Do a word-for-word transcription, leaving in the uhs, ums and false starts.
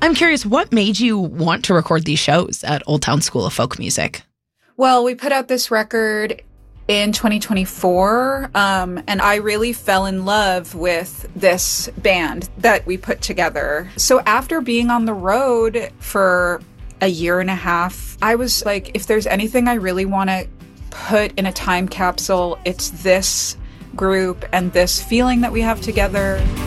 I'm curious, what made you want to record these shows at Old Town School of Folk Music? Well, we put out this record in twenty twenty-four, um, and I really fell in love with this band that we put together. So after being on the road for a year and a half, I was like, if there's anything I really want to put in a time capsule, it's this group and this feeling that we have together.